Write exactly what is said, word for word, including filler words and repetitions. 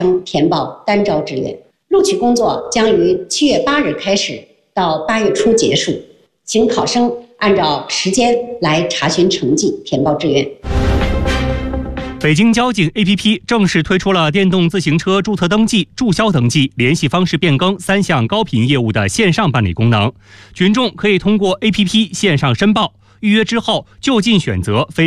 填报单招志愿。录取工作将于七月八日开始，到八月初结束，请考生按照时间来查询成绩，填报志愿。 北京交警 A P P 正式推出了电动自行车注册登记、注销登记、联系方式变更三项高频业务的线上办理功能，群众可以通过 A P P 线上申报，预约之后就近选择非